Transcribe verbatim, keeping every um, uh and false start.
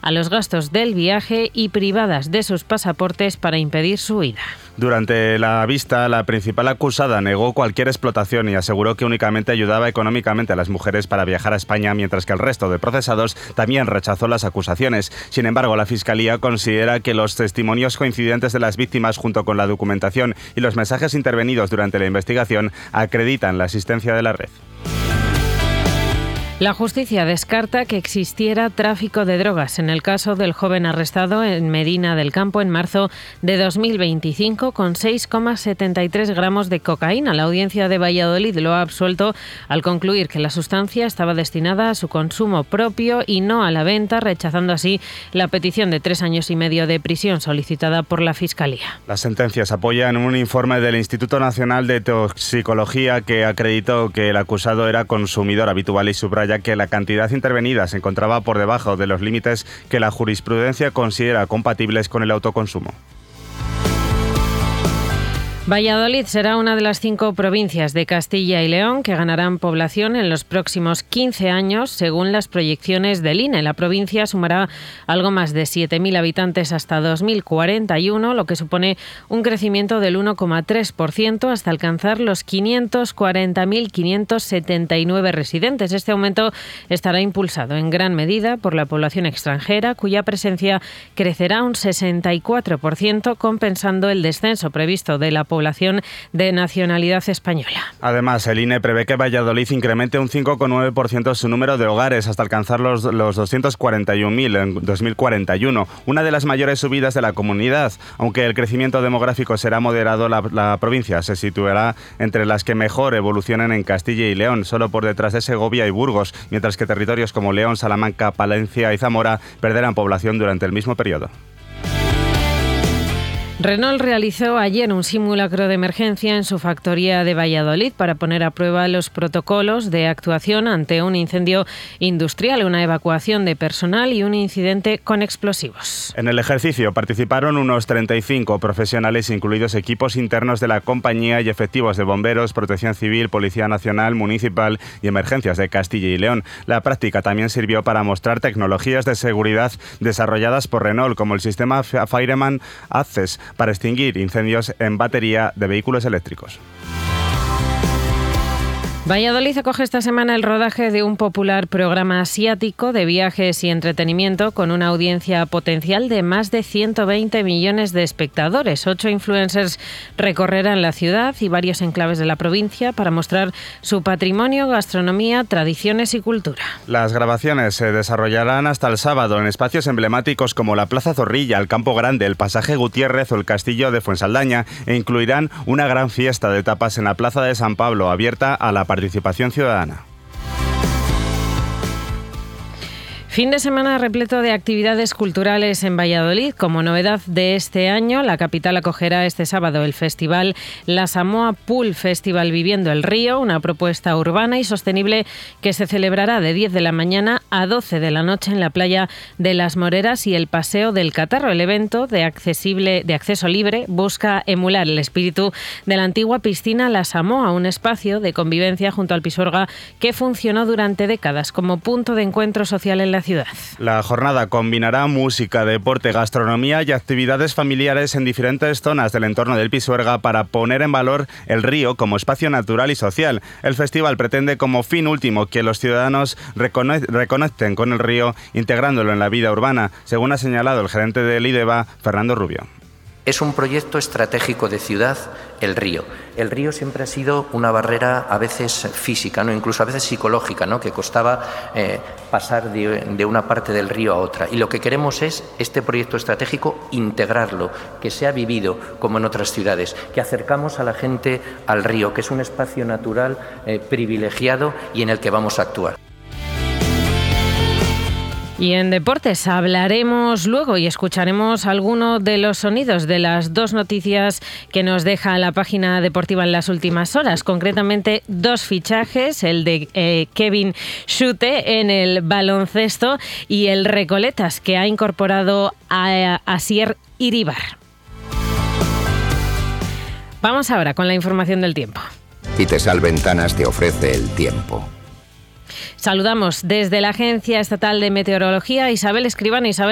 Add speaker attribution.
Speaker 1: a los gastos del viaje y privadas de sus pasaportes para impedir su huida.
Speaker 2: Durante la vista, la principal acusada negó cualquier explotación y aseguró que únicamente ayudaba económicamente a las mujeres para viajar a España, mientras que el resto de procesados también rechazó las acusaciones. Sin embargo, la Fiscalía considera que los testimonios coincidentes de las víctimas junto con la documentación y los mensajes intervenidos durante la investigación acreditan la existencia de la red.
Speaker 1: La justicia descarta que existiera tráfico de drogas en el caso del joven arrestado en Medina del Campo en marzo de dos mil veinticinco con seis coma setenta y tres gramos de cocaína. La audiencia de Valladolid lo ha absuelto al concluir que la sustancia estaba destinada a su consumo propio y no a la venta, rechazando así la petición de tres años y medio de prisión solicitada por la Fiscalía.
Speaker 2: Las sentencias apoyan un informe del Instituto Nacional de Toxicología que acreditó que el acusado era consumidor habitual y subraya que la cantidad intervenida se encontraba por debajo de los límites que la jurisprudencia considera compatibles con el autoconsumo.
Speaker 1: Valladolid será una de las cinco provincias de Castilla y León que ganarán población en los próximos quince años, según las proyecciones del I N E. La provincia sumará algo más de siete mil habitantes hasta dos mil cuarenta y uno, lo que supone un crecimiento del uno coma tres por ciento hasta alcanzar los quinientos cuarenta mil quinientos setenta y nueve residentes. Este aumento estará impulsado en gran medida por la población extranjera, cuya presencia crecerá un sesenta y cuatro por ciento, compensando el descenso previsto de la población de nacionalidad española.
Speaker 2: Además, el I N E prevé que Valladolid incremente un cinco coma nueve por ciento su número de hogares hasta alcanzar los, los doscientos cuarenta y un mil en dos mil cuarenta y uno, una de las mayores subidas de la comunidad. Aunque el crecimiento demográfico será moderado, la, la provincia se situará entre las que mejor evolucionan en Castilla y León, solo por detrás de Segovia y Burgos, mientras que territorios como León, Salamanca, Palencia y Zamora perderán población durante el mismo periodo.
Speaker 1: Renault realizó ayer un simulacro de emergencia en su factoría de Valladolid para poner a prueba los protocolos de actuación ante un incendio industrial, una evacuación de personal y un incidente con explosivos.
Speaker 2: En el ejercicio participaron unos treinta y cinco profesionales, incluidos equipos internos de la compañía y efectivos de bomberos, protección civil, Policía Nacional, Municipal y Emergencias de Castilla y León. La práctica también sirvió para mostrar tecnologías de seguridad desarrolladas por Renault, como el sistema Fireman Access, para extinguir incendios en batería de vehículos eléctricos.
Speaker 1: Valladolid acoge esta semana el rodaje de un popular programa asiático de viajes y entretenimiento con una audiencia potencial de más de ciento veinte millones de espectadores. Ocho influencers recorrerán la ciudad y varios enclaves de la provincia para mostrar su patrimonio, gastronomía, tradiciones y cultura.
Speaker 2: Las grabaciones se desarrollarán hasta el sábado en espacios emblemáticos como la Plaza Zorrilla, el Campo Grande, el Pasaje Gutiérrez o el Castillo de Fuensaldaña, e incluirán una gran fiesta de tapas en la Plaza de San Pablo, abierta a la participación ciudadana.
Speaker 1: Fin de semana repleto de actividades culturales en Valladolid. Como novedad de este año, la capital acogerá este sábado el festival La Samoa Pool Festival Viviendo el Río, una propuesta urbana y sostenible que se celebrará de diez de la mañana a doce de la noche en la playa de Las Moreras y el Paseo del Catarro. El evento de, accesible, de acceso libre busca emular el espíritu de la antigua piscina La Samoa, un espacio de convivencia junto al Pisuerga que funcionó durante décadas como punto de encuentro social en la ciudad.
Speaker 2: La jornada combinará música, deporte, gastronomía y actividades familiares en diferentes zonas del entorno del Pisuerga para poner en valor el río como espacio natural y social. El festival pretende como fin último que los ciudadanos recono- reconecten con el río integrándolo en la vida urbana, según ha señalado el gerente del IDEVA, Fernando Rubio.
Speaker 3: Es un proyecto estratégico de ciudad, el río. El río siempre ha sido una barrera a veces física, ¿no? Incluso a veces psicológica, ¿no? Que costaba eh, pasar de, de una parte del río a otra. Y lo que queremos es este proyecto estratégico integrarlo, que sea vivido como en otras ciudades, que acercamos a la gente al río, que es un espacio natural eh, privilegiado y en el que vamos a actuar.
Speaker 1: Y en deportes hablaremos luego y escucharemos algunos de los sonidos de las dos noticias que nos deja la página deportiva en las últimas horas. Concretamente, dos fichajes, el de eh, Kevin Schute en el baloncesto y el Recoletas, que ha incorporado a Asier Iribar. Vamos ahora con la información del tiempo.
Speaker 4: Itesal Ventanas te ofrece el tiempo.
Speaker 1: Saludamos desde la Agencia Estatal de Meteorología a Isabel Escribano. Isabel,